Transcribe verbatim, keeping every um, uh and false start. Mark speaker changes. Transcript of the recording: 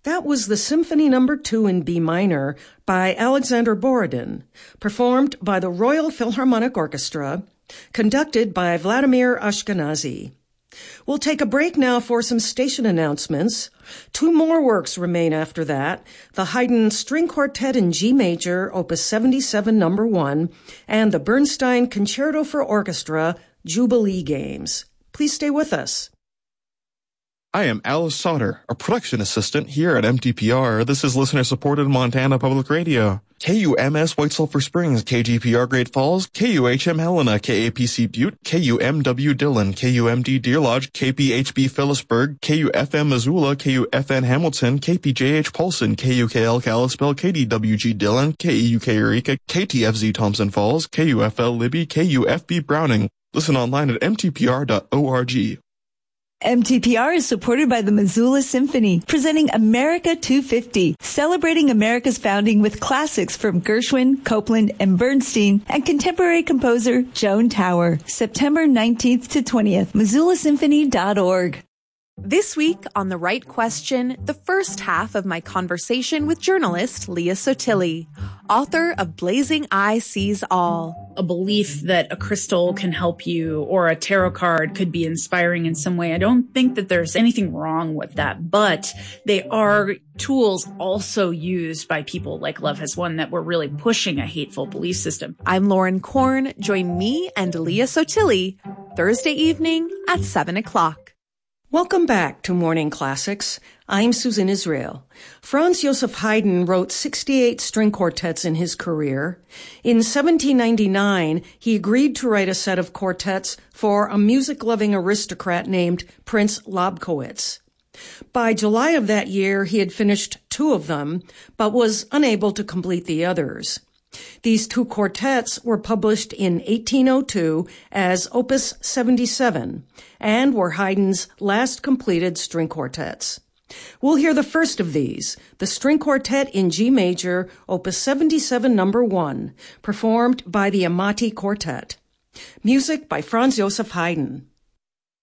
Speaker 1: That was the Symphony Number two in B minor by Alexander Borodin, performed by the Royal Philharmonic Orchestra, conducted by Vladimir Ashkenazy. We'll take a break now for some station announcements. Two more works remain after that, the Haydn String Quartet in G major, opus seventy-seven, number one, and the Bernstein Concerto for Orchestra, Jubilee Games. Please stay with us.
Speaker 2: I am Alice Sauter, a production assistant here at M T P R. This is listener-supported Montana Public Radio. K U M S White Sulphur Springs, K G P R Great Falls, K U H M Helena, K A P C Butte, K U M W Dillon, K U M D Deer Lodge, K P H B Phillipsburg, K U F M Missoula, K U F N Hamilton, K P J H Polson, K U K L Kalispell, K D W G Dillon, K E U K Eureka, K T F Z Thompson Falls, K U F L Libby, K U F B Browning. Listen online at m t p r dot org.
Speaker 3: M T P R is supported by the Missoula Symphony, presenting America two fifty, celebrating America's founding with classics from Gershwin, Copland, and Bernstein, and contemporary composer Joan Tower. September nineteenth to twentieth, missoula symphony dot org.
Speaker 4: This week on The Right Question, the first half of my conversation with journalist Leah Sottile, author of Blazing Eye Sees All.
Speaker 5: A belief that a crystal can help you or a tarot card could be inspiring in some way. I don't think that there's anything wrong with that, but they are tools also used by people like Love Has Won that were really pushing a hateful belief system.
Speaker 4: I'm Lauren Korn. Join me and Leah Sottile Thursday evening at seven o'clock.
Speaker 1: Welcome back to Morning Classics. I'm Susan Israel. Franz Joseph Haydn wrote sixty-eight string quartets in his career. In seventeen ninety-nine, he agreed to write a set of quartets for a music-loving aristocrat named Prince Lobkowitz. By July of that year, he had finished two of them, but was unable to complete the others. These two quartets were published in eighteen oh two as Opus seventy-seven and were Haydn's last completed string quartets. We'll hear the first of these, the String Quartet in G major, Opus seventy-seven, number one, performed by the Amati Quartet. Music by Franz Joseph Haydn.